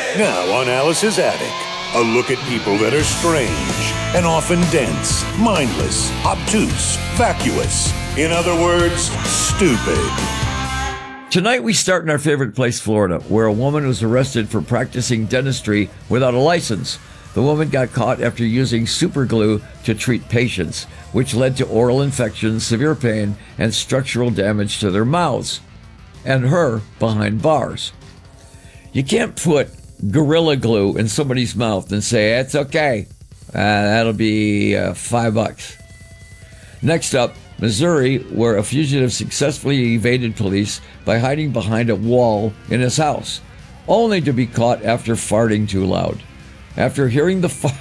Now on Alice's Attic, a look at people that are strange and often dense, mindless, obtuse, vacuous. In other words, stupid. Tonight we start in our favorite place, Florida, where a woman was arrested for practicing dentistry without a license. The woman got caught after using super glue to treat patients, which led to oral infections, severe pain, and structural damage to their mouths, and her behind bars. You can't put Gorilla Glue in somebody's mouth and say, it's okay. That'll be $5. Next up, Missouri, where a fugitive successfully evaded police by hiding behind a wall in his house, only to be caught after farting too loud. After hearing the fart,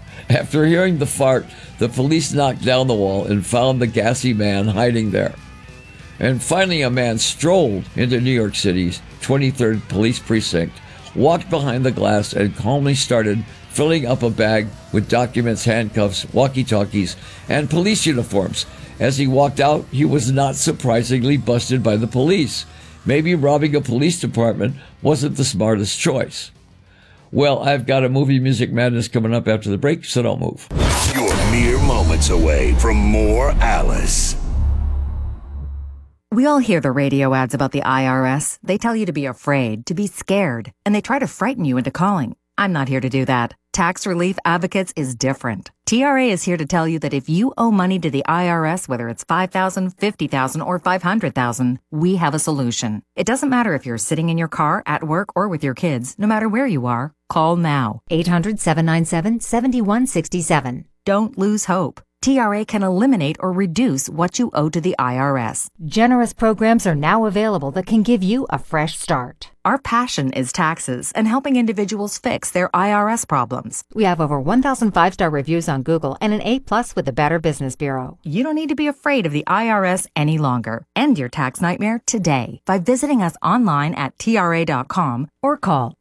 the police knocked down the wall and found the gassy man hiding there. And finally, a man strolled into New York City's 23rd Police Precinct, walked behind the glass, and calmly started filling up a bag with documents, handcuffs, walkie-talkies, and police uniforms. As he walked out, he was not surprisingly busted by the police. Maybe robbing a police department wasn't the smartest choice. Well, I've got a movie music madness coming up after the break, so don't move. You're mere moments away from more Alice. We all hear the radio ads about the IRS. They tell you to be afraid, to be scared, and they try to frighten you into calling. I'm not here to do that. Tax Relief Advocates is different. TRA is here to tell you that if you owe money to the IRS, whether it's $5,000, $50,000, or $500,000, we have a solution. It doesn't matter if you're sitting in your car, at work, or with your kids. No matter where you are, call now. 800-797-7167. Don't lose hope. TRA can eliminate or reduce what you owe to the IRS. Generous programs are now available that can give you a fresh start. Our passion is taxes and helping individuals fix their IRS problems. We have over 1,000 5-star reviews on Google and an A+ with the Better Business Bureau. You don't need to be afraid of the IRS any longer. End your tax nightmare today by visiting us online at TRA.com or call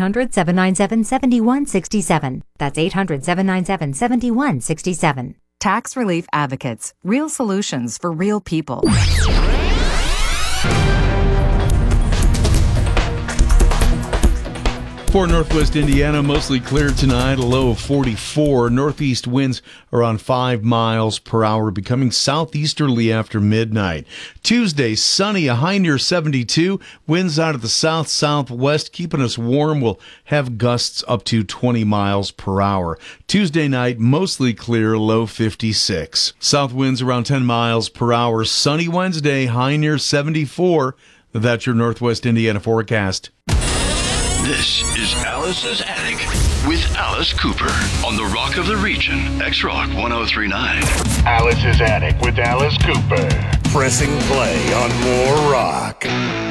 800-797-7167. That's 800-797-7167. Tax Relief Advocates. Real solutions for real people. For Northwest Indiana, mostly clear tonight, a low of 44. Northeast winds around 5 miles per hour, becoming southeasterly after midnight. Tuesday, sunny, a high near 72. Winds out of the south-southwest, keeping us warm. We'll have gusts up to 20 miles per hour. Tuesday night, mostly clear, low 56. South winds around 10 miles per hour. Sunny Wednesday, high near 74. That's your Northwest Indiana forecast. This is Alice's Attic with Alice Cooper on the Rock of the Region, X-Rock 1039. Alice's Attic with Alice Cooper. Pressing play on more rock.